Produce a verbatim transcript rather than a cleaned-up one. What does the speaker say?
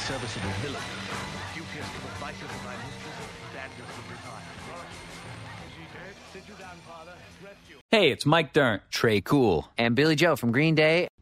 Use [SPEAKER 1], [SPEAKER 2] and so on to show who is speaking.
[SPEAKER 1] serviceable villain. Duteous to the vitals of thy mistress, bandits would retire. Is he dead? Sit you down, father. Rest you.
[SPEAKER 2] Hey, it's Mike Dirnt,
[SPEAKER 3] Trey Cool,
[SPEAKER 4] and Billy Joe from Green Day.